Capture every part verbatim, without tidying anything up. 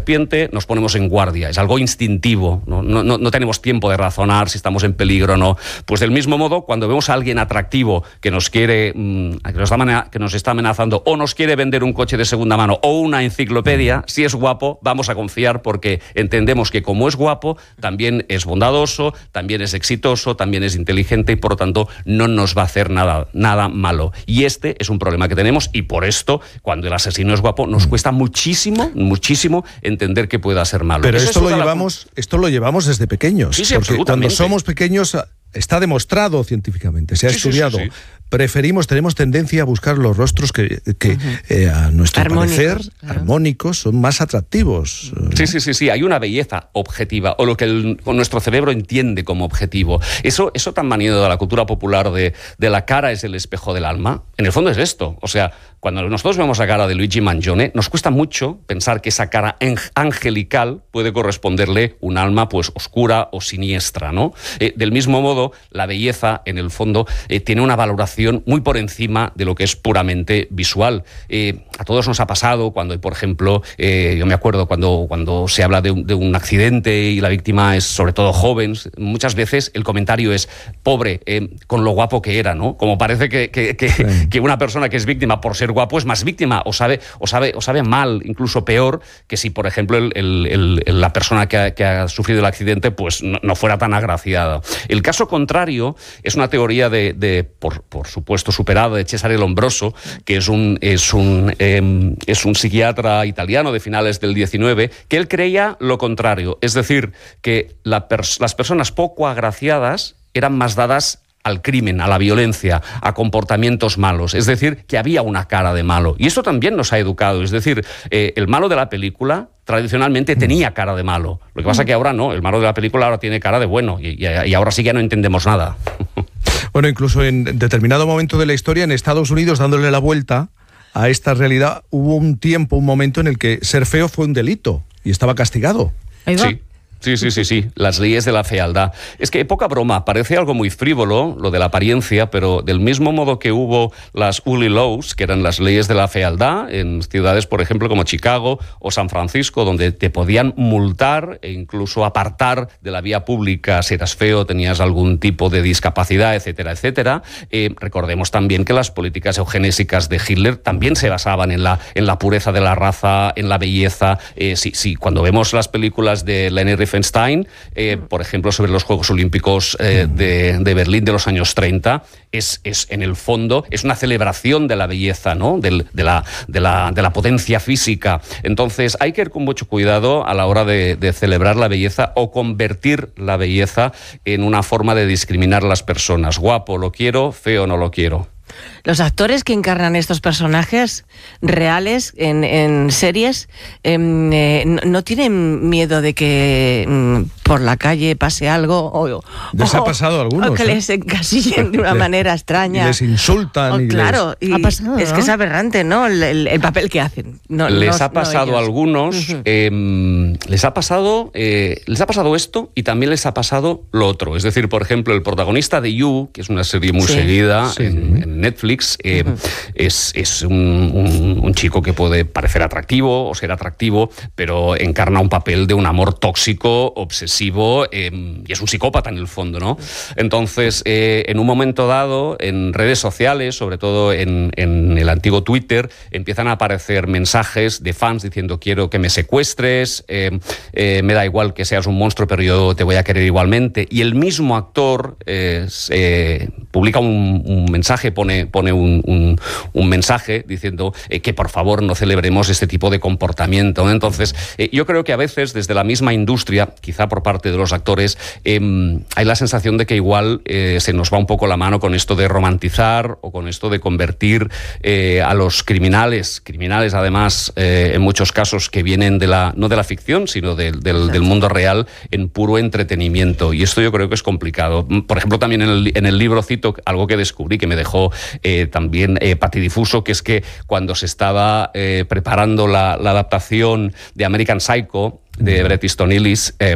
serpiente nos ponemos en guardia, es algo instintivo, no, no, no tenemos tiempo de razonar si estamos en peligro o no. Pues del mismo modo, cuando vemos a alguien atractivo que nos quiere, mmm, que, nos está, que nos está amenazando o nos quiere vender un coche de segunda mano o una enciclopedia, si es guapo, vamos a confiar porque entendemos que como es guapo, también es bondadoso, también es exitoso, también es inteligente y por lo tanto no nos va a hacer nada, nada malo. Y este es un problema que tenemos y por esto, cuando el asesino es guapo, nos cuesta muchísimo, muchísimo entender que pueda ser malo. Pero Esa esto lo, la... llevamos, esto lo llevamos desde pequeños. Sí, sí, porque cuando absolutamente. somos pequeños está demostrado científicamente, se ha sí, estudiado. Sí, sí, sí. Preferimos, tenemos tendencia a buscar los rostros que, que uh-huh. eh, a nuestro armónicos, parecer, claro. armónicos, son más atractivos. ¿No? Sí, sí, sí, sí, hay una belleza objetiva, o lo que el, o nuestro cerebro entiende como objetivo. Eso, eso tan manido de la cultura popular de, de la cara es el espejo del alma, en el fondo es esto. O sea, cuando nosotros vemos la cara de Luigi Mangione, nos cuesta mucho pensar que esa cara angelical puede corresponderle un alma pues oscura o siniestra, ¿no? Eh, del mismo modo, la belleza, en el fondo, eh, tiene una valoración muy por encima de lo que es puramente visual. Eh, a todos nos ha pasado cuando, por ejemplo, eh, yo me acuerdo cuando, cuando se habla de un, de un accidente y la víctima es sobre todo joven, muchas veces el comentario es pobre, eh, con lo guapo que era, ¿no? Como parece que, que, que, sí. que una persona que es víctima por ser guapo es más víctima o sabe, o sabe, o sabe mal, incluso peor, que si, por ejemplo, el, el, el, la persona que ha, que ha sufrido el accidente pues no, no fuera tan agraciada. El caso contrario es una teoría de, de por, por supuesto superada de Cesare Lombroso, que es un, es, un, eh, es un psiquiatra italiano de finales del diecinueve, que él creía lo contrario, es decir, que la pers- las personas poco agraciadas eran más dadas al crimen, a la violencia, a comportamientos malos, es decir, que había una cara de malo. Y esto también nos ha educado, es decir, eh, el malo de la película tradicionalmente tenía cara de malo. Lo que pasa es que ahora no, el malo de la película ahora tiene cara de bueno y, y, y ahora sí que ya no entendemos nada. Bueno, incluso en determinado momento de la historia, en Estados Unidos, dándole la vuelta a esta realidad, hubo un tiempo, un momento en el que ser feo fue un delito y estaba castigado. Ahí va. Sí. Sí, sí, sí, sí, las leyes de la fealdad. Es que poca broma, parece algo muy frívolo, lo de la apariencia, pero del mismo modo que hubo las Uli Laws, que eran las leyes de la fealdad, en ciudades, por ejemplo, como Chicago o San Francisco, donde te podían multar e incluso apartar de la vía pública si eras feo, tenías algún tipo de discapacidad, etcétera, etcétera. Eh, recordemos también que las políticas eugenésicas de Hitler también se basaban en la, en la pureza de la raza, en la belleza. Eh, sí, sí, cuando vemos las películas de Leni Riefenstahl, eh, por ejemplo, sobre los Juegos Olímpicos eh, de, de Berlín de los años treinta, es, es en el fondo es una celebración de la belleza, ¿no? Del, de, la, de, la, de la potencia física. Entonces hay que ir con mucho cuidado a la hora de, de celebrar la belleza o convertir la belleza en una forma de discriminar a las personas. Guapo lo quiero, feo no lo quiero. Los actores que encarnan estos personajes reales en, en series eh, eh, no, no tienen miedo de que mm, por la calle pase algo o, les o, ha pasado a algunos, o que ¿eh? les encasillen de una manera extraña. Y les insultan. O, y claro, les... y ha pasado, es ¿no? que es aberrante, ¿no? El, el, el papel que hacen. No, les no, ha pasado no a algunos, uh-huh. eh, les ha pasado, eh, les ha pasado esto y también les ha pasado lo otro. Es decir, por ejemplo, el protagonista de You, que es una serie muy sí. seguida sí. en, en Netflix, eh, uh-huh. es, es un, un, un chico que puede parecer atractivo o ser atractivo, pero encarna un papel de un amor tóxico, obsesivo, eh, y es un psicópata en el fondo, ¿no? Entonces, eh, en un momento dado, en redes sociales, sobre todo en, en el antiguo Twitter, empiezan a aparecer mensajes de fans diciendo quiero que me secuestres, eh, eh, me da igual que seas un monstruo, pero yo te voy a querer igualmente. Y el mismo actor eh, eh, publica un, un mensaje, pone, pone un, un, un mensaje diciendo eh, que por favor no celebremos este tipo de comportamiento. Entonces, eh, yo creo que a veces desde la misma industria, quizá por parte de los actores, eh, hay la sensación de que igual eh, se nos va un poco la mano con esto de romantizar o con esto de convertir eh, a los criminales, criminales además eh, en muchos casos que vienen de la, no de la ficción, sino de, del, del mundo real, en puro entretenimiento. Y esto yo creo que es complicado. Por ejemplo, también en el, en el libro cito algo que descubrí que me dejó eh, también eh, patidifuso, que es que cuando se estaba eh, preparando la, la adaptación de American Psycho, de Bret Easton Ellis, eh,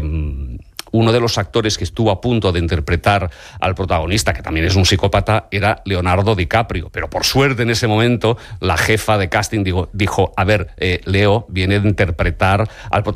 uno de los actores que estuvo a punto de interpretar al protagonista, que también es un psicópata, era Leonardo DiCaprio. Pero por suerte en ese momento la jefa de casting dijo, dijo a ver, eh, Leo viene de interpretar al protagonista